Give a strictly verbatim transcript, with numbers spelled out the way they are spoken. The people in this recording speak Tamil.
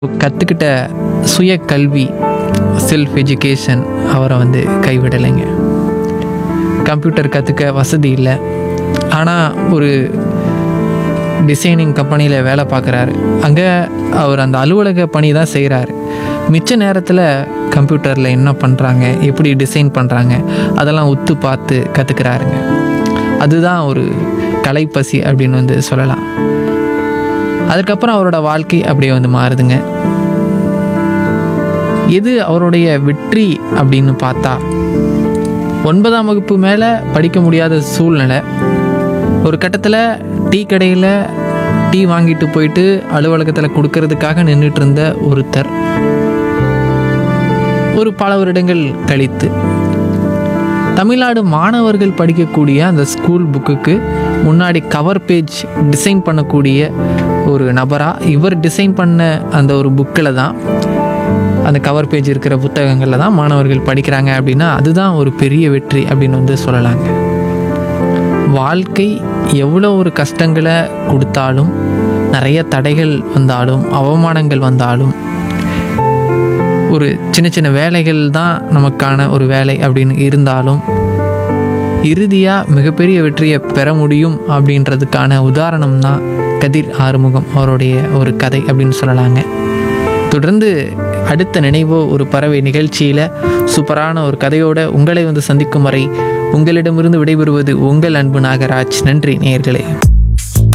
கற்றுக்கிட்ட சுய கல்வி, செல்ஃப் எஜுகேஷன் அவரை வந்து கைவிடலைங்க. கம்ப்யூட்டர் கற்றுக்க வசதி இல்லை, ஆனால் ஒரு டிசைனிங் கம்பெனியில் வேலை பார்க்குறாரு. அங்கே அவர் அந்த அலுவலக பணி தான் செய்கிறாரு. மிச்ச நேரத்தில் கம்ப்யூட்டரில் என்ன பண்ணுறாங்க, எப்படி டிசைன் பண்ணுறாங்க, அதெல்லாம் உத்து பார்த்து கற்றுக்கிறாருங்க. அதுதான் ஒரு கலைப்பசி அப்படின்னு வந்து சொல்லலாம். அதுக்கப்புறம் அவரோட வாழ்க்கை அப்படியே வந்து மாறுதுங்க. எது அவருடைய வெற்றி அப்படின்னு பார்த்தா, ஒன்பதாம் வகுப்பு மேலே படிக்க முடியாத சூழ்நிலை. ஒரு கட்டத்தில் டீ கடையில் டீ வாங்கிட்டு போயிட்டு அலுவலகத்தில் கொடுக்கறதுக்காக நின்றுட்டு இருந்த ஒருத்தர் ஒரு பல வருடங்கள் கழித்து தமிழ்நாடு மாணவர்கள் படிக்கக்கூடிய அந்த ஸ்கூல் புக்குக்கு முன்னாடி கவர் பேஜ் டிசைன் பண்ணக்கூடிய ஒரு நபராக இவர் டிசைன் பண்ண அந்த ஒரு புக்கில் தான், அந்த கவர் பேஜ் இருக்கிற புத்தகங்களில் தான் மாணவர்கள் படிக்கிறாங்க. அப்படின்னா அதுதான் ஒரு பெரிய வெற்றி அப்படின்னு வந்து சொல்லலாங்க. வாழ்க்கை எவ்வளோ ஒரு கஷ்டங்களை கொடுத்தாலும், நிறைய தடைகள் வந்தாலும், அவமானங்கள் வந்தாலும், ஒரு சின்ன சின்ன வேலைகள் தான் நமக்கான ஒரு வேலை அப்படின்னு இருந்தாலும், இறுதியாக மிகப்பெரிய வெற்றியை பெற முடியும் அப்படின்றதுக்கான உதாரணம் தான் கதிர் ஆறுமுகம் அவருடைய ஒரு கதை அப்படின்னு சொல்லலாங்க. தொடர்ந்து அடுத்த நினைவோ ஒரு பறவை நிகழ்ச்சியில் சூப்பரான ஒரு கதையோடு உங்களை வந்து சந்திக்கும் வரை உங்களிடமிருந்து விடைபெறுவது உங்கள் அன்பு நாகராஜ். நன்றி நேயர்களே.